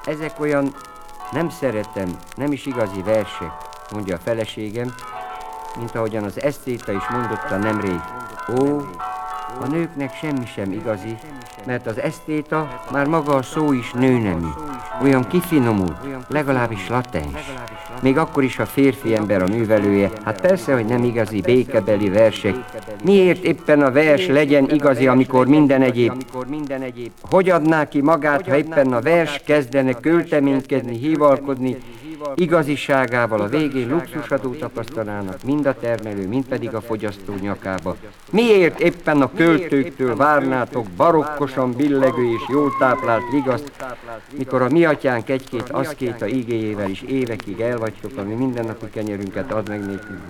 Ezek olyan nem szeretem, nem is igazi versek, mondja a feleségem, mint ahogyan az esztéta is mondotta nemrég. Ó, a nőknek semmi sem igazi, mert az esztéta már maga a szó is nőnemű, olyan kifinomult, legalábbis latens. Még akkor is a férfi ember a művelője, hát persze, hogy nem igazi békebeli versek. Miért éppen a vers legyen igazi, amikor minden egyéb? Hogy adná ki magát, ha éppen a vers kezdene költeménykedni, hívalkodni, igaziságával a végén luxusadót tapasztalának mind a termelő, mind pedig a fogyasztó nyakába. Miért éppen a költőktől várnátok barokkosan billegő és jól táplált vigaszt, mikor a mi atyánk egy-két aszkéta igéjével is évekig elvagytok, ami mindennapi kenyerünket ad meg nékünk?